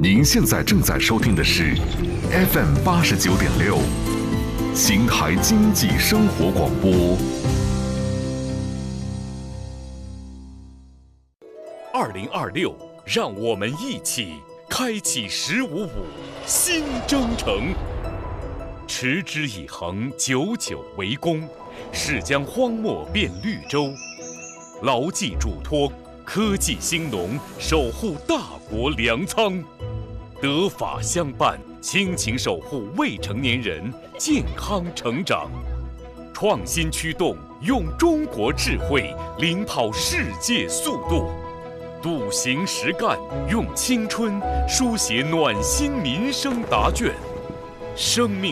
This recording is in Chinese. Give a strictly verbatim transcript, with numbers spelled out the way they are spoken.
您现在正在收听的是 F M 八十九点六，邢台经济生活广播。 二零二六，让我们一起开启“十五五”新征程。持之以恒，久久为功，是将荒漠变绿洲。牢记嘱托，科技兴农，守护大国粮仓。德法相伴，亲情守护未成年人健康成长。创新驱动，用中国智慧领跑世界速度。笃行实干，用青春书写暖心民生答卷。生命